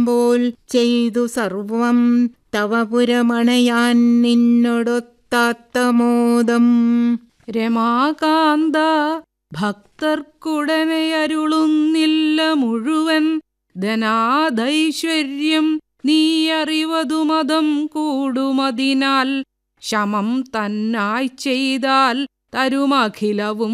പോൽ ചെയ്തു സർവം തവ പുരമണയാൻ നിന്നൊടൊത്താത്തമോദം. രമാകാന്ത ഭക്തർക്കുടനെ അരുളുന്നില്ല മുഴുവൻ ധനാധൈശ്വര്യം നീ അറിവതു മതം കൂടുമതിനാൽ ശമം തന്നായി ചെയ്താൽ തരുമഖിലവും